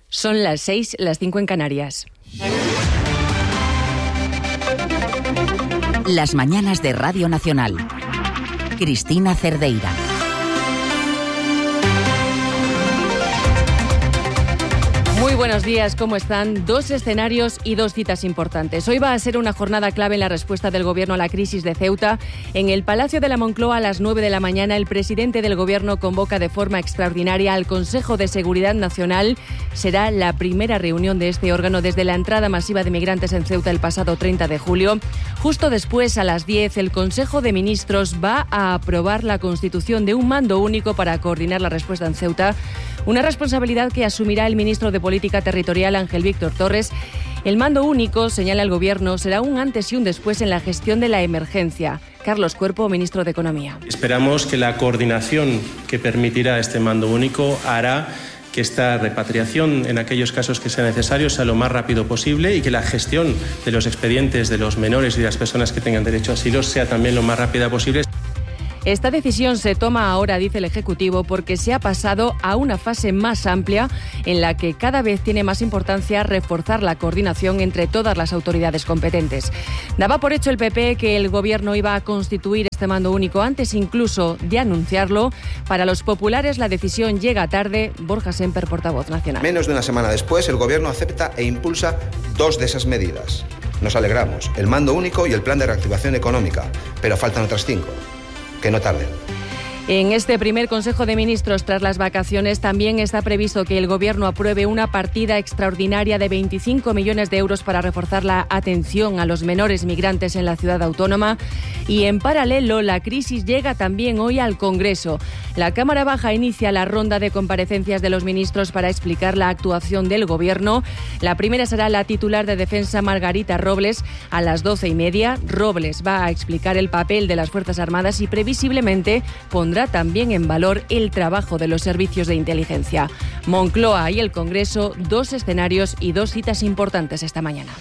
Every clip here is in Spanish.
Son las 6, las 5 en Canarias. Las mañanas de Radio Nacional. Cristina Cerdeira. Muy buenos días, ¿cómo están? 2 escenarios y 2 citas importantes. Hoy va a ser una jornada clave en la respuesta del Gobierno a la crisis de Ceuta. En el Palacio de la Moncloa, a las 9 de la mañana, el presidente del Gobierno convoca de forma extraordinaria al Consejo de Seguridad Nacional. Será la primera reunión de este órgano desde la entrada masiva de migrantes en Ceuta el pasado 30 de julio. Justo después, a las 10, el Consejo de Ministros va a aprobar la constitución de un mando único para coordinar la respuesta en Ceuta. Una responsabilidad que asumirá el ministro de Política Territorial, Ángel Víctor Torres. El mando único, señala el Gobierno, será un antes y un después en la gestión de la emergencia. Carlos Cuerpo, ministro de Economía. Esperamos que la coordinación que permitirá este mando único hará que esta repatriación, en aquellos casos que sea necesario, sea lo más rápido posible y que la gestión de los expedientes de los menores y de las personas que tengan derecho a asilo sea también lo más rápida posible. Esta decisión se toma ahora, dice el Ejecutivo, porque se ha pasado a una fase más amplia en la que cada vez tiene más importancia reforzar la coordinación entre todas las autoridades competentes. Daba por hecho el PP que el Gobierno iba a constituir este mando único antes incluso de anunciarlo. Para los populares la decisión llega tarde. Borja Semper, portavoz nacional. Menos de una semana después, el Gobierno acepta e impulsa 2 de esas medidas. Nos alegramos, el mando único y el plan de reactivación económica, pero faltan otras 5. Que no tarden. En este primer Consejo de Ministros tras las vacaciones también está previsto que el Gobierno apruebe una partida extraordinaria de 25 millones de euros para reforzar la atención a los menores migrantes en la ciudad autónoma. Y en paralelo, la crisis llega también hoy al Congreso. La Cámara Baja inicia la ronda de comparecencias de los ministros para explicar la actuación del Gobierno. La primera será la titular de Defensa, Margarita Robles, a las 12:30. Robles va a explicar el papel de las Fuerzas Armadas y previsiblemente pondrá también en valor el trabajo de los servicios de inteligencia. Moncloa y el Congreso, 2 escenarios y 2 citas importantes esta mañana.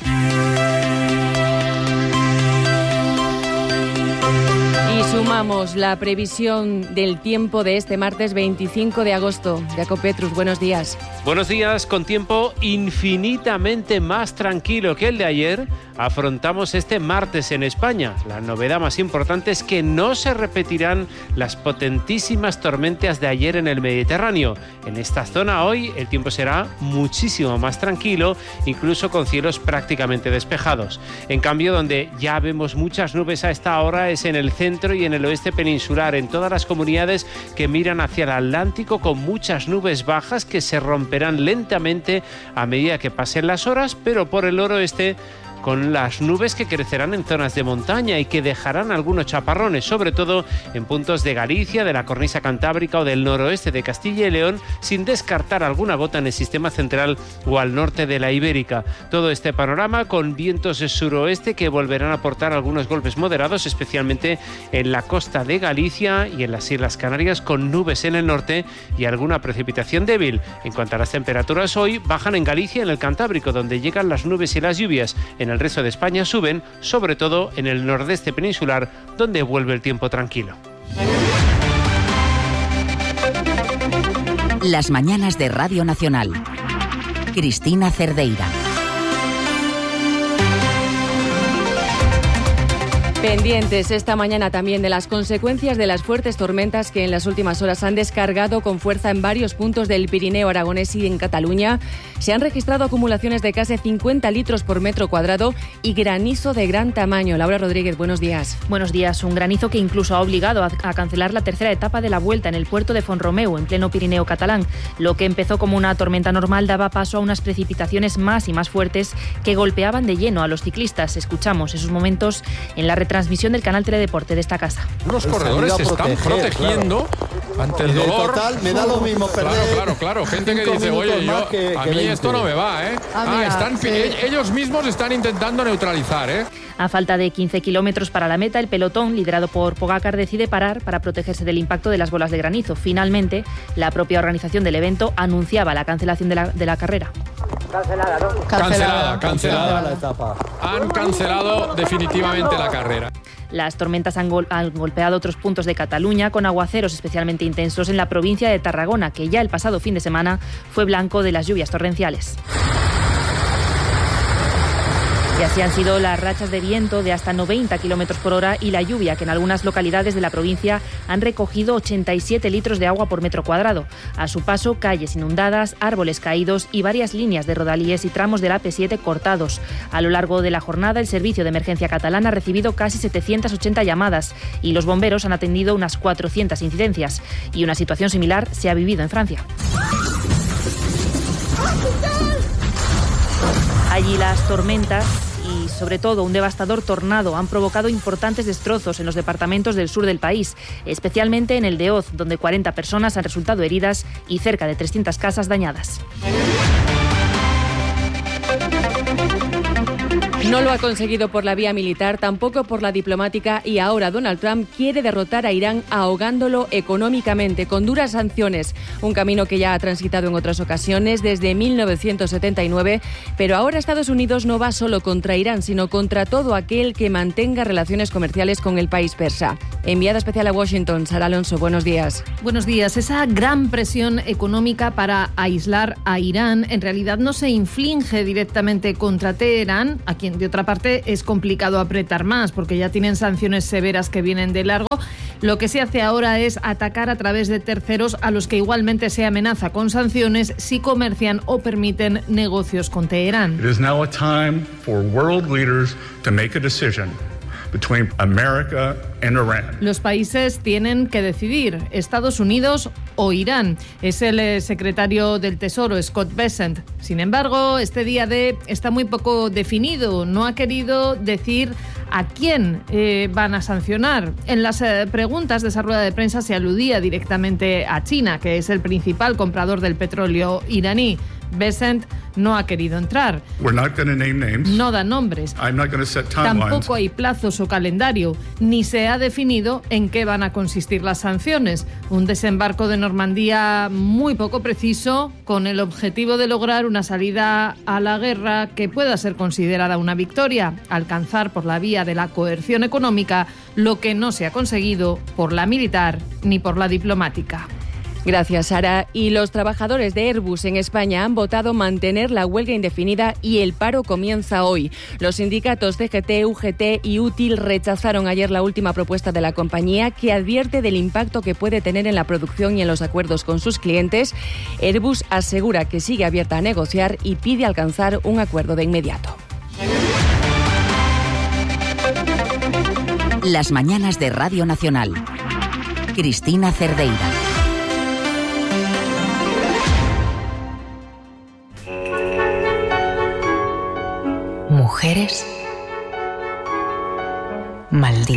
Y sumamos la previsión del tiempo de este martes 25 de agosto. Jacob Petrus, buenos días. Buenos días, con tiempo infinitamente más tranquilo que el de ayer. Afrontamos este martes en España. La novedad más importante es que no se repetirán las potentísimas tormentas de ayer en el Mediterráneo. En esta zona hoy el tiempo será muchísimo más tranquilo, incluso con cielos prácticamente despejados. En cambio, donde ya vemos muchas nubes a esta hora es en el centro y en el oeste peninsular, en todas las comunidades que miran hacia el Atlántico, con muchas nubes bajas que se romperán lentamente a medida que pasen las horas, pero por el noroeste con las nubes que crecerán en zonas de montaña y que dejarán algunos chaparrones, sobre todo en puntos de Galicia, de la cornisa cantábrica o del noroeste de Castilla y León, sin descartar alguna gota en el sistema central o al norte de la Ibérica. Todo este panorama con vientos de suroeste que volverán a aportar algunos golpes moderados, especialmente en la costa de Galicia y en las Islas Canarias, con nubes en el norte y alguna precipitación débil. En cuanto a las temperaturas, hoy bajan en Galicia y en el Cantábrico, donde llegan las nubes y las lluvias. En el resto de España suben, sobre todo en el nordeste peninsular, donde vuelve el tiempo tranquilo. Las mañanas de Radio Nacional. Cristina Cerdeira. Pendientes esta mañana también de las consecuencias de las fuertes tormentas que en las últimas horas han descargado con fuerza en varios puntos del Pirineo aragonés y en Cataluña. Se han registrado acumulaciones de casi 50 litros por metro cuadrado y granizo de gran tamaño. Laura Rodríguez, buenos días. Buenos días. Un granizo que incluso ha obligado a cancelar la tercera etapa de la Vuelta en el puerto de Font-romeu, en pleno Pirineo catalán. Lo que empezó como una tormenta normal daba paso a unas precipitaciones más y más fuertes que golpeaban de lleno a los ciclistas. Escuchamos esos momentos en la retransmisión del canal Teledeporte de esta casa. Los corredores se están protegiendo ante el dolor. Total, me da lo mismo perder. Claro. Gente que dice, oye, a mí esto no me va, ¿eh? Ellos mismos están intentando neutralizar, ¿eh? A falta de 15 kilómetros para la meta, el pelotón, liderado por Pogacar, decide parar para protegerse del impacto de las bolas de granizo. Finalmente, la propia organización del evento anunciaba la cancelación de la carrera. Cancelada, ¿no? Cancelada la etapa. Han cancelado definitivamente la carrera. Las tormentas han golpeado otros puntos de Cataluña, con aguaceros especialmente intensos en la provincia de Tarragona, que ya el pasado fin de semana fue blanco de las lluvias torrenciales. Y así han sido las rachas de viento de hasta 90 kilómetros por hora y la lluvia, que en algunas localidades de la provincia han recogido 87 litros de agua por metro cuadrado. A su paso, calles inundadas, árboles caídos y varias líneas de rodalíes y tramos del AP7 cortados. A lo largo de la jornada, el Servicio de Emergencia Catalán ha recibido casi 780 llamadas y los bomberos han atendido unas 400 incidencias. Y una situación similar se ha vivido en Francia. Allí las tormentas y sobre todo un devastador tornado han provocado importantes destrozos en los departamentos del sur del país, especialmente en el de Oz, donde 40 personas han resultado heridas y cerca de 300 casas dañadas. No lo ha conseguido por la vía militar, tampoco por la diplomática, y ahora Donald Trump quiere derrotar a Irán ahogándolo económicamente con duras sanciones, un camino que ya ha transitado en otras ocasiones desde 1979, pero ahora Estados Unidos no va solo contra Irán, sino contra todo aquel que mantenga relaciones comerciales con el país persa. Enviada especial a Washington, Sara Alonso, buenos días. Buenos días. Esa gran presión económica para aislar a Irán en realidad no se inflige directamente contra Teherán, a quien de otra parte es complicado apretar más porque ya tienen sanciones severas que vienen de largo. Lo que se hace ahora es atacar a través de terceros a los que igualmente se amenaza con sanciones si comercian o permiten negocios con Teherán. It is now a time for world leaders to make a decision between America and Iran. Los países tienen que decidir, Estados Unidos o Irán. Es el secretario del Tesoro, Scott Bessent. Sin embargo, este día D está muy poco definido. No ha querido decir a quién van a sancionar. En las preguntas de esa rueda de prensa se aludía directamente a China, que es el principal comprador del petróleo iraní. Bessent no ha querido entrar. We're not going to name names. No da nombres. I'm not going to set timelines. Tampoco hay plazos o calendario, ni se ha definido en qué van a consistir las sanciones. Un desembarco de Normandía muy poco preciso, con el objetivo de lograr una salida a la guerra que pueda ser considerada una victoria, alcanzar por la vía de la coerción económica lo que no se ha conseguido por la militar ni por la diplomática. Gracias, Sara. Y los trabajadores de Airbus en España han votado mantener la huelga indefinida y el paro comienza hoy. Los sindicatos CGT, UGT y UTIL rechazaron ayer la última propuesta de la compañía, que advierte del impacto que puede tener en la producción y en los acuerdos con sus clientes. Airbus asegura que sigue abierta a negociar y pide alcanzar un acuerdo de inmediato. Las mañanas de Radio Nacional. Cristina Cerdeira. Mujeres malditas.